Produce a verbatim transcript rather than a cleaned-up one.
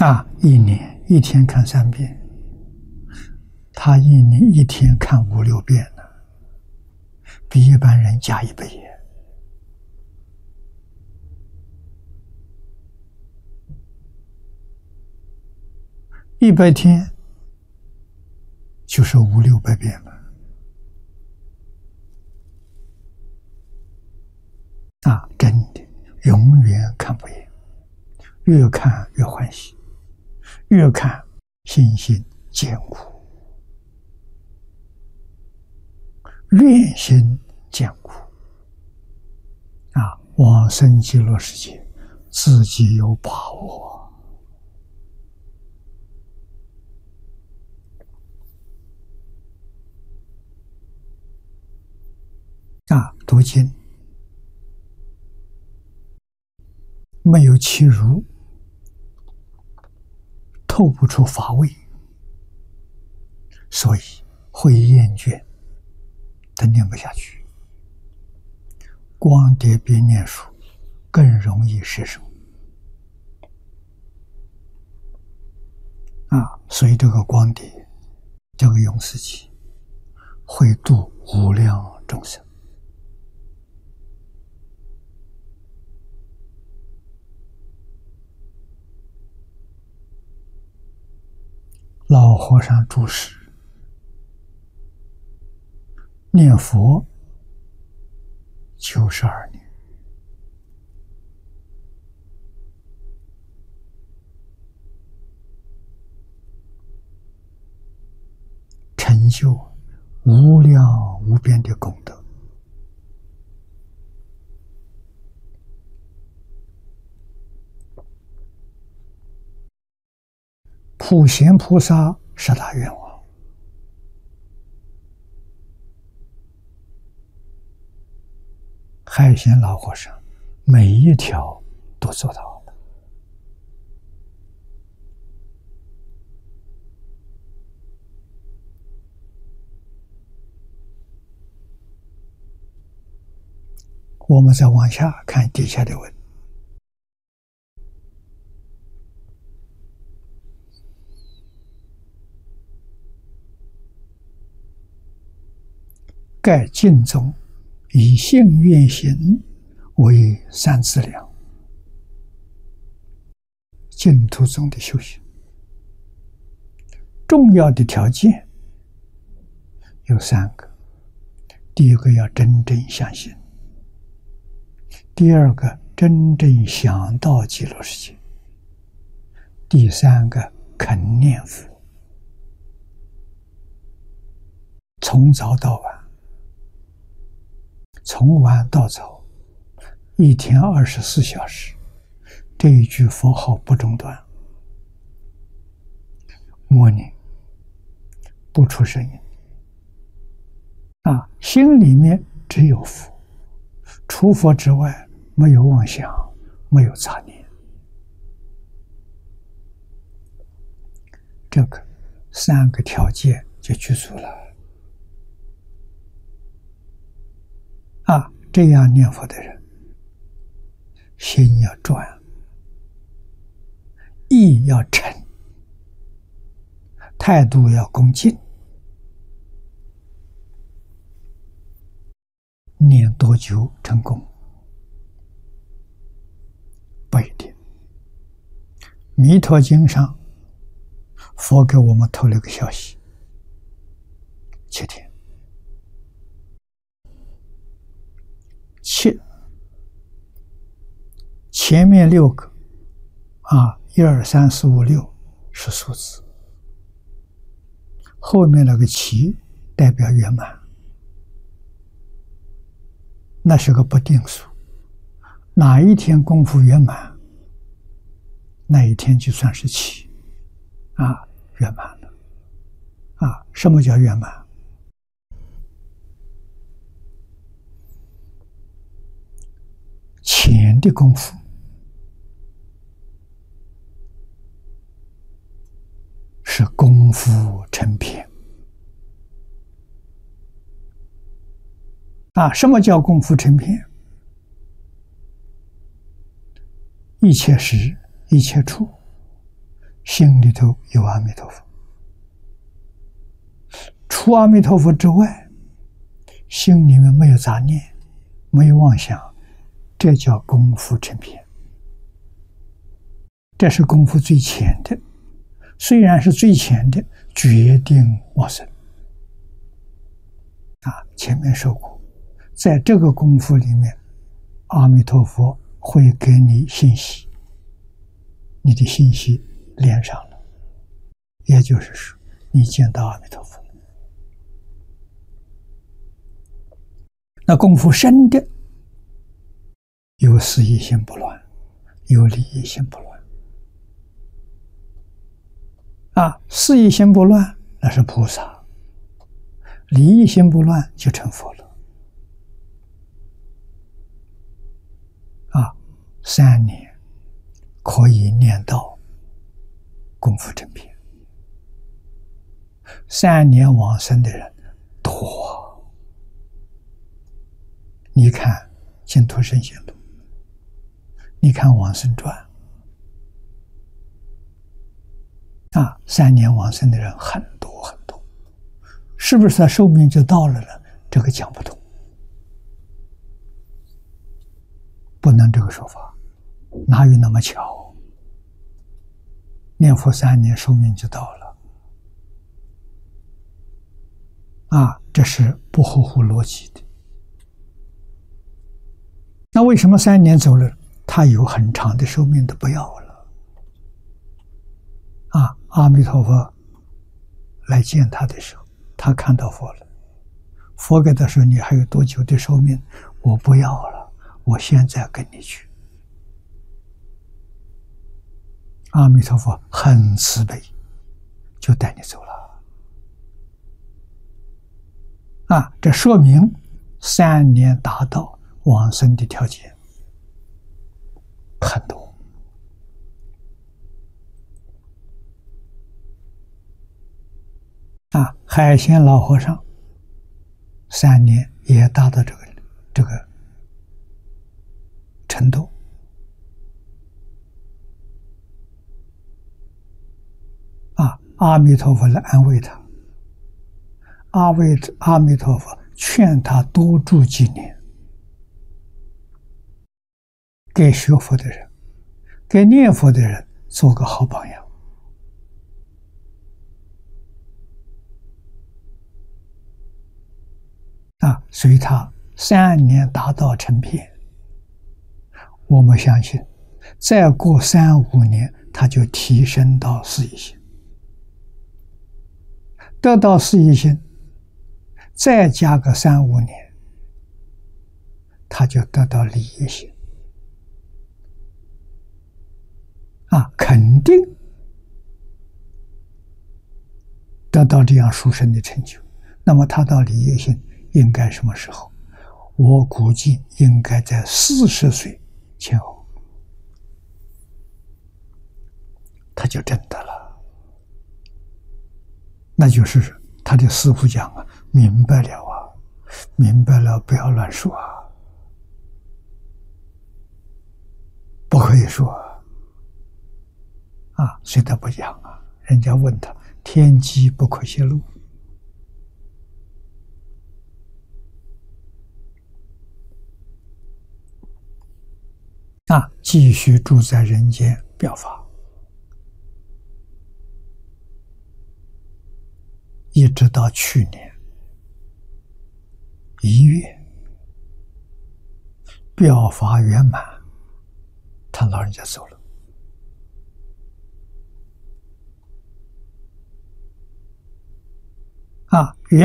啊，一年一天看三遍，他一年一天看五六遍呢，比一般人加一倍耶。一百天就是五六百遍了。啊，真的永远看不厌，越看越欢喜，越看信心坚固，愿心坚固。啊，往生极乐世界，自己有把握。啊，读经没有其如，透不出法味，所以会厌倦，他念不下去。光碟比念书更容易失手啊！所以这个光碟，这个永世集，会度无量众生。老和尚住世，念佛九十二年，成就无量无边的功德。普贤菩萨十大愿望，海贤老和尚每一条都做到了。我们再往下看底下的文。盖净宗以信愿行为三资粮，净土宗的修行重要的条件有三个：第一个要真正相信；第二个真正想到极乐世界；第三个肯念佛，从早到晚。从晚到早，一天二十四小时，这一句佛号不中断，默念，不出声音。啊，心里面只有佛，除佛之外没有妄想，没有杂念。这个三个条件就具足了。啊，这样念佛的人，心要专，意要诚，态度要恭敬。念多久成功？不一定。弥陀经上，佛给我们透了个消息：七天。七，前面六个啊，一二三四五六是数字，后面那个七代表圆满，那是个不定数。哪一天功夫圆满，那一天就算是七啊，圆满了啊。什么叫圆满？前的功夫是功夫成片啊！什么叫功夫成片？一切时一切处心里头有阿弥陀佛，除阿弥陀佛之外，心里面没有杂念，没有妄想，这叫功夫成片。这是功夫最浅的，虽然是最浅的，决定往生。啊，前面说过，在这个功夫里面，阿弥陀佛会给你信息，你的信息连上了，也就是说，你见到阿弥陀佛。那功夫深的，有事业心不乱，有利益心不乱。啊，事业心不乱，那是菩萨；利益心不乱，就成佛了。啊，三年可以念到功夫成片，三年往生的人多。你看《净土圣贤录》，你看《往生传》，啊，三年往生的人很多很多，是不是他寿命就到了呢？这个讲不通，不能这个说法，哪有那么巧？念佛三年寿命就到了，啊，这是不合乎逻辑的。那为什么三年走了，他有很长的寿命都不要了？啊，阿弥陀佛来见他的时候，他看到佛了，佛给他说：“你还有多久的寿命？我不要了，我现在跟你去。”阿弥陀佛很慈悲，就带你走了。啊，这说明三年达到往生的条件很多。啊，海鲜老和尚三年也达到这个这个程度。啊，阿弥陀佛来安慰他，阿弥阿弥陀佛劝他多住几年。给学佛的人，给念佛的人做个好榜样。啊，所以他三年达到成片，我们相信，再过三五年，他就提升到事业心，得到事业心，再加个三五年，他就得到利益心。啊，肯定得到这样殊胜的成就。那么他到利益心应该什么时候？我估计应该在四十岁前后，他就真的了。那就是他的师父讲啊，明白了啊，明白了，不要乱说啊，不可以说啊。啊，所以他不讲啊。人家问他，天机不可泄露。啊，继续住在人间表法，一直到去年一月，表法圆满，他老人家走了。啊，圆